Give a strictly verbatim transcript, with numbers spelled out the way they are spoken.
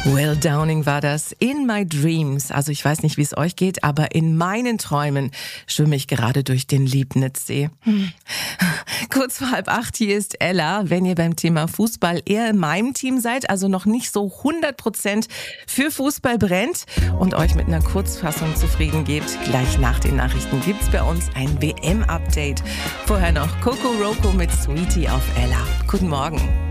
Will Downing war das, In My Dreams. Also ich weiß nicht, wie es euch geht, aber in meinen Träumen schwimme ich gerade durch den Liebnitzsee. Hm. Kurz vor halb acht, hier ist Ella. Wenn ihr beim Thema Fußball eher in meinem Team seid, also noch nicht so hundert Prozent für Fußball brennt und euch mit einer Kurzfassung zufrieden gebt, gleich nach den Nachrichten gibt's bei uns ein W M-Update. Vorher noch Coco Roco mit Sweetie auf Ella. Guten Morgen.